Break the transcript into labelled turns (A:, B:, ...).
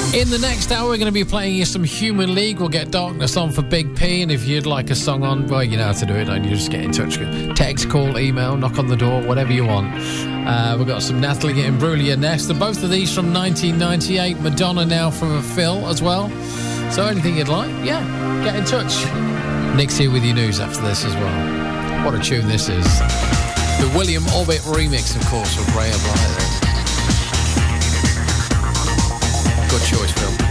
A: In the next hour, we're going to be playing you some Human League. We'll get Darkness on for Big P, and if you'd like a song on, well, you know how to do it, don't you? Just get in touch. Text, call, email, knock on the door, whatever you want. We've got some Natalie getting Brulia next, and both of these from 1998. Madonna now from a Phil as well. So anything you'd like, yeah, get in touch. Nick's here with your news after this as well. What a tune this is. The William Orbit remix, of course, of Ray of Light. Good choice, Phil.